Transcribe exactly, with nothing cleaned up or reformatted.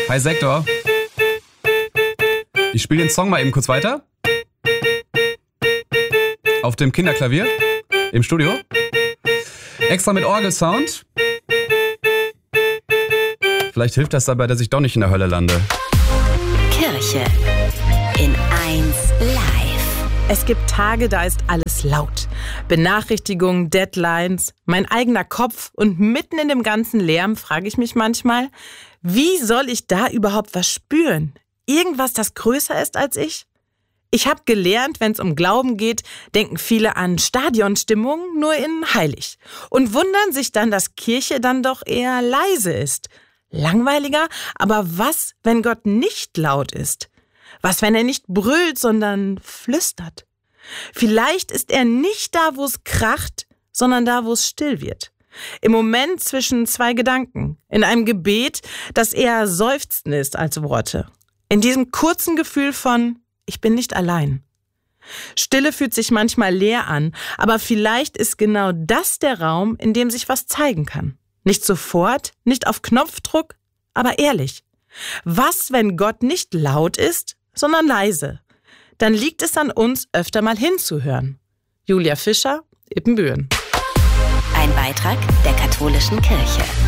Hi Sektor. Ich spiele den Song mal eben kurz weiter. Auf dem Kinderklavier. Im Studio. Extra mit Orgelsound. Vielleicht hilft das dabei, dass ich doch nicht in der Hölle lande. Kirche in eins live. Es gibt Tage, da ist alles laut. Benachrichtigungen, Deadlines, mein eigener Kopf. Und mitten in dem ganzen Lärm frage ich mich manchmal, wie soll ich da überhaupt was spüren? Irgendwas, das größer ist als ich? Ich habe gelernt, wenn es um Glauben geht, denken viele an Stadionstimmung, nur in heilig. Und wundern sich dann, dass Kirche dann doch eher leise ist. Langweiliger, aber was, wenn Gott nicht laut ist? Was, wenn er nicht brüllt, sondern flüstert? Vielleicht ist er nicht da, wo es kracht, sondern da, wo es still wird. Im Moment zwischen zwei Gedanken, in einem Gebet, das eher Seufzen ist als Worte. In diesem kurzen Gefühl von, ich bin nicht allein. Stille fühlt sich manchmal leer an, aber vielleicht ist genau das der Raum, in dem sich was zeigen kann. Nicht sofort, nicht auf Knopfdruck, aber ehrlich. Was, wenn Gott nicht laut ist, sondern leise? Dann liegt es an uns, öfter mal hinzuhören. Julia Fischer, Ippenbüren. Ein Beitrag der Katholischen Kirche.